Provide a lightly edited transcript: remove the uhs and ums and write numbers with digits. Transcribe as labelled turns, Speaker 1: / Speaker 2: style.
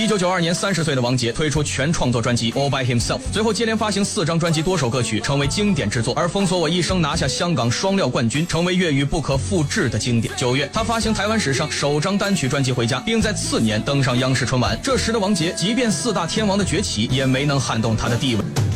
Speaker 1: 1992年30岁的王杰推出全创作专辑 All by Himself， 随后接连发行4张专辑，多首歌曲成为经典之作，而《封锁我一生》拿下香港双料冠军，成为粤语不可复制的经典。9月，他发行台湾史上首张单曲专辑《回家》，并在次年登上央视春晚。这时的王杰，即便4大天王的崛起，也没能撼动他的地位。